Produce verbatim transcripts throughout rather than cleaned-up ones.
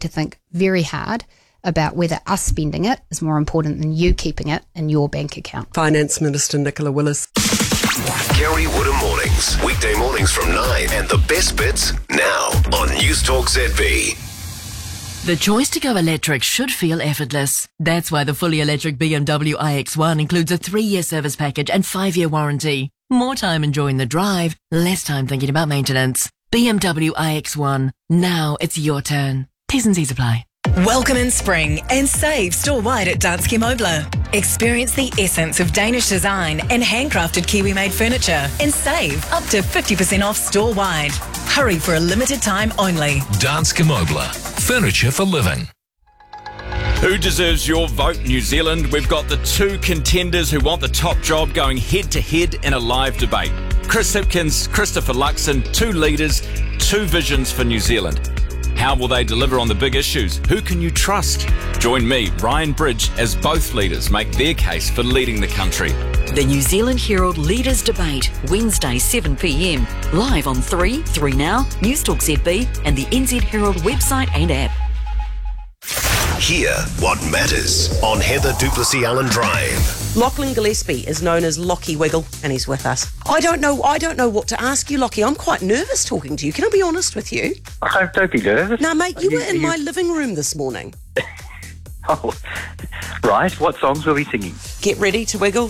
to think very hard about whether us spending it is more important than you keeping it in your bank account. Finance Minister Nicola Willis. Kerry Woodham Mornings. Weekday mornings from nine. And the best bits now on News Talk Z B. The choice to go electric should feel effortless. That's why the fully electric B M W i X one includes a three-year service package and five-year warranty. More time enjoying the drive, less time thinking about maintenance. B M W i X one. Now it's your turn. T's and C's apply. Welcome in spring and save store-wide at Danske Møbler. Experience the essence of Danish design and handcrafted Kiwi-made furniture and save up to fifty percent off store-wide. Hurry for a limited time only. Danske Møbler. Furniture for living. Who deserves your vote, New Zealand? We've got the two contenders who want the top job going head-to-head in a live debate. Chris Hipkins, Christopher Luxon, two leaders, two visions for New Zealand. How will they deliver on the big issues? Who can you trust? Join me, Ryan Bridge, as both leaders make their case for leading the country. The New Zealand Herald Leaders Debate, Wednesday seven p m, live on three, three Now, News Talk Z B and the N Z Herald website and app. Hear what matters on Heather Duplessis Allen Drive. Lachlan Gillespie is known as Lockie Wiggle, and he's with us. I don't know. I don't know what to ask you, Lockie. I'm quite nervous talking to you. Can I be honest with you? Oh, don't be nervous. Now, mate, you, you were in you... my living room this morning. Oh, right. What songs were we singing? Get ready to wiggle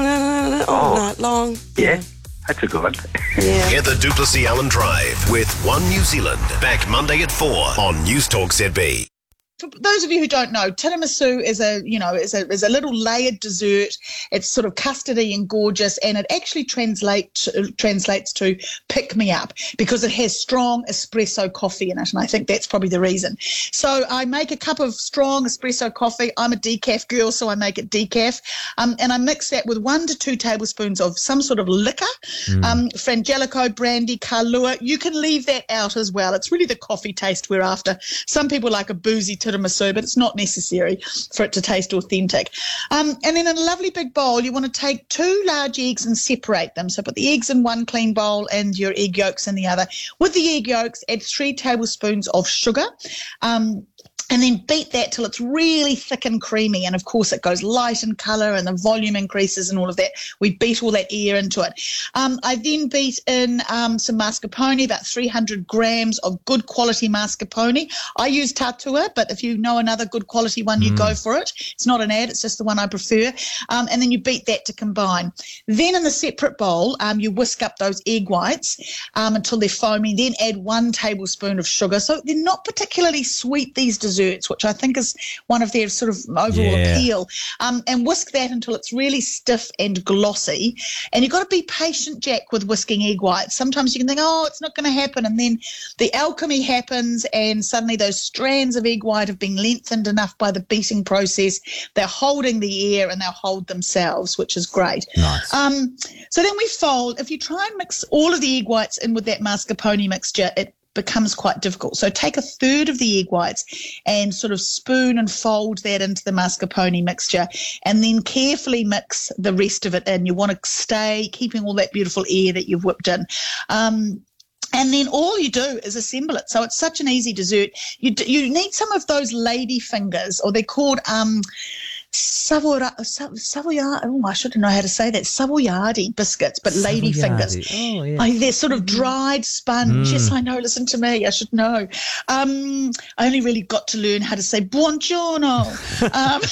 all oh, night long. Yeah, yeah, that's a good one. Yeah. Heather Duplessis Allen Drive with One New Zealand. Back Monday at four on News Talk Z B. For those of you who don't know, tiramisu is a, you know, is a is a little layered dessert. It's sort of custardy and gorgeous, and it actually translate translates to pick me up because it has strong espresso coffee in it, and I think that's probably the reason. So I make a cup of strong espresso coffee. I'm a decaf girl, so I make it decaf, um, and I mix that with one to two tablespoons of some sort of liquor, mm. um, Frangelico, brandy, Kahlua. You can leave that out as well. It's really the coffee taste we're after. Some people like a boozy tiramisu, but it's not necessary for it to taste authentic. Um, and then in a lovely big bowl, you want to take two large eggs and separate them. So put the eggs in one clean bowl and your egg yolks in the other. With the egg yolks, add three tablespoons of sugar. Um, And then beat that till it's really thick and creamy. And, of course, it goes light in colour and the volume increases and all of that. We beat all that air into it. Um, I then beat in um, some mascarpone, about three hundred grams of good quality mascarpone. I use Tatua, but if you know another good quality one, you mm. go for it. It's not an ad. It's just the one I prefer. Um, and then you beat that to combine. Then in the separate bowl, um, you whisk up those egg whites um, until they're foamy. Then add one tablespoon of sugar. So they're not particularly sweet, these desserts, which I think is one of their sort of overall yeah. appeal, um, and whisk that until it's really stiff and glossy. And you've got to be patient, Jack, with whisking egg whites. Sometimes you can think, oh, it's not going to happen, and then the alchemy happens and suddenly those strands of egg white have been lengthened enough by the beating process. They're holding the air and they'll hold themselves, which is great. Nice. Um, so then we fold. If you try and mix all of the egg whites in with that mascarpone mixture, it becomes quite difficult. So take a third of the egg whites and sort of spoon and fold that into the mascarpone mixture, and then carefully mix the rest of it in. You want to stay keeping all that beautiful air that you've whipped in. Um, And then all you do is assemble it. So it's such an easy dessert. You you need some of those lady fingers, or they're called um, Savoyardi. Savoyardi. Oh, I shouldn't know how to say that. Savoyardi biscuits, but lady fingers. Oh, yeah. Oh, they're sort of dried sponge. Mm. Yes, I know. Listen to me. I should know. Um, I only really got to learn how to say buongiorno. um,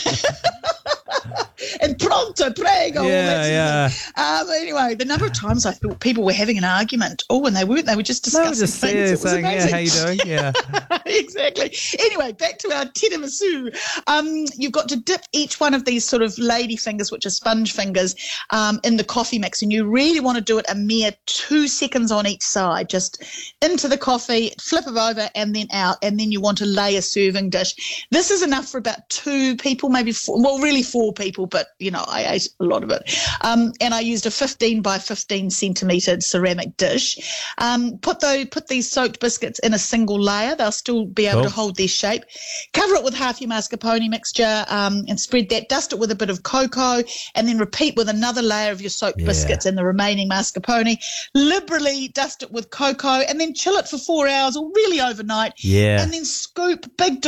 and pronto, prego. Yeah, yeah. Um, anyway, the number of times I thought people were having an argument. Oh, and they weren't. They were just discussing no, just, things. Yeah, it was saying, amazing. yeah, how you doing? Yeah. Exactly. Anyway, back to our tiramisu. Um, you've got to dip each one of these sort of lady fingers, which are sponge fingers, um, in the coffee mix, and you really want to do it a mere two seconds on each side, just into the coffee, flip it over, and then out, and then you want to lay a serving dish. This is enough for about two people, maybe four, well, really four people, but, you know, I ate a lot of it. Um, and I used a fifteen by fifteen centimetre ceramic dish. Um, put, those, put these soaked biscuits in a single layer. They'll still be able Cool. to hold their shape. Cover it with half your mascarpone mixture, um, and spread that. Dust it with a bit of cocoa, and then repeat with another layer of your soaked Yeah. biscuits and the remaining mascarpone. Liberally dust it with cocoa, and then chill it for four hours or really overnight. Yeah. And then scoop big